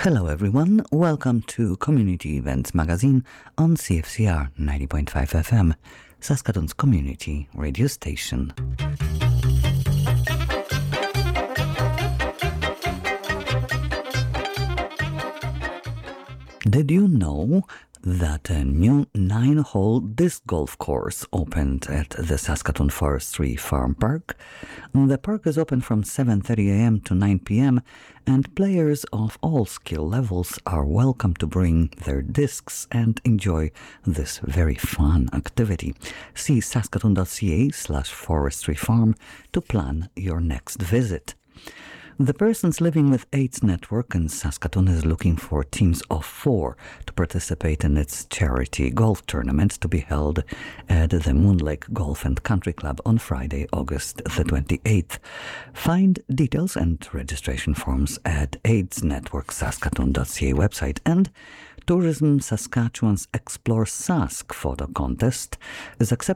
Hello everyone, welcome to Community Events Magazine on CFCR 90.5 FM, Saskatoon's community radio station. Did you know that a new 9-hole disc golf course opened at the Saskatoon Forestry Farm Park? The park is open from 7:30 a.m. to 9 p.m. and players of all skill levels are welcome to bring their discs and enjoy this very fun activity. See saskatoon.ca/forestryfarm to plan your next visit. The Persons Living with AIDS Network in Saskatoon is looking for teams of 4 to participate in its charity golf tournament to be held at the Moon Lake Golf and Country Club on Friday, August the 28th. Find details and registration forms at aidsnetworksaskatoon.ca website, and Tourism Saskatchewan's Explore Sask photo contest is accepted